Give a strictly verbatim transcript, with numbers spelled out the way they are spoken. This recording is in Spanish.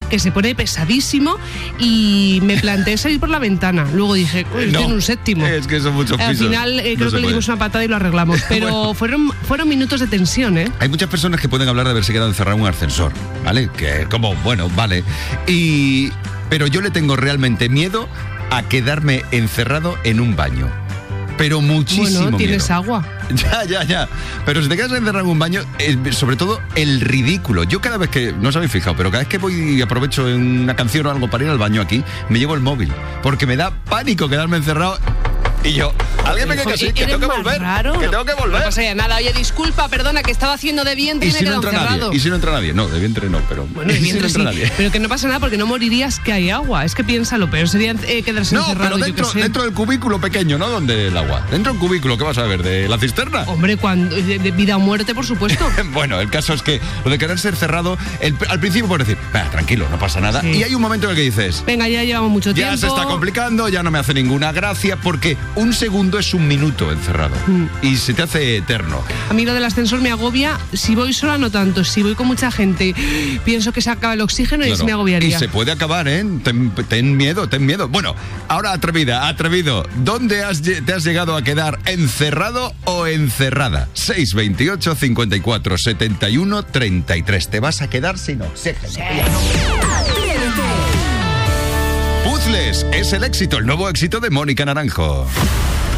que se pone pesadísimo y me planteé salir por la ventana. Luego dije, uy, no, tiene un séptimo. Es que son muchos pisos. Al final eh, creo no que le puede. dimos una patada y lo arreglamos. Pero bueno. fueron, fueron minutos de tensión, ¿eh? Hay muchas personas que pueden hablar de haberse quedado encerrado en un ascensor, ¿vale? Que como, bueno, vale. Y... Pero yo le tengo realmente miedo a quedarme encerrado en un baño. Pero muchísimo Bueno, tienes miedo. agua. Ya, ya, ya. Pero si te quedas encerrado en un baño, eh, sobre todo el ridículo. Yo cada vez que, no os habéis fijado, pero cada vez que voy y aprovecho en una canción o algo para ir al baño aquí, me llevo el móvil. Porque me da pánico quedarme encerrado. Y yo, alguien me diga que sí, que tengo que volver. Raro. Que tengo que volver. No pasa ya nada. Oye, disculpa, perdona, que estaba haciendo de vientre y, ¿Y me si he no quedado entra encerrado. nadie? ¿Y si no entra nadie? No, de vientre no, pero... Bueno, de ¿y vientre si no entra sí, nadie? pero que no pasa nada porque no morirías que hay agua. Es que piénsalo, pero sería eh, quedarse No, encerrado, pero yo dentro, qué sé. dentro del cubículo pequeño, ¿no? Donde el agua. Dentro del cubículo, ¿qué vas a ver? ¿De la cisterna? Hombre, cuando de, de vida o muerte, por supuesto. Bueno, el caso es que lo de querer ser cerrado, el, al principio puedes decir, "Bah, tranquilo, no pasa nada". Sí. Y hay un momento en el que dices, venga, ya llevamos mucho ya tiempo. se está complicando, ya no me hace ninguna gracia, porque un segundo es un minuto encerrado. Mm. Y se te hace eterno. A mí lo del ascensor me agobia. Si voy sola, no tanto. Si voy con mucha gente, pienso que se acaba el oxígeno y Claro. se me agobiaría. Y se puede acabar, ¿eh? Ten, ten miedo, ten miedo. Bueno, ahora atrevida, atrevido. ¿Dónde has, te has llegado a quedar? ¿Encerrado o encerrada? seis veintiocho, cincuenta y cuatro, setenta y uno, treinta y tres. ¿Te vas a quedar sin oxígeno? Sí. Puzzles es el éxito, el nuevo éxito de Mónica Naranjo.